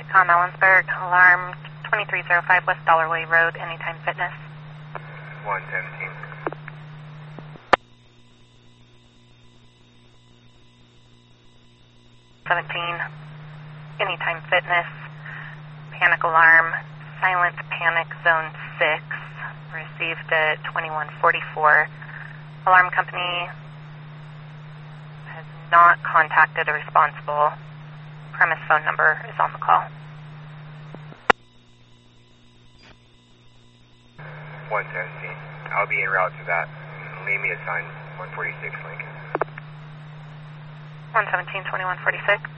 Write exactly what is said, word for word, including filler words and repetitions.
Com Ellensburg, alarm twenty-three oh five West Dollarway Road, Anytime Fitness. one seventeen. seventeen, Anytime Fitness, panic alarm, silent panic zone six, received at twenty-one forty-four. Alarm company has not contacted a responsible. Premise phone number is on the call. one seventeen. I'll be en route to that. Leave me a sign, one forty-six Lincoln. one seventeen, twenty-one forty-six.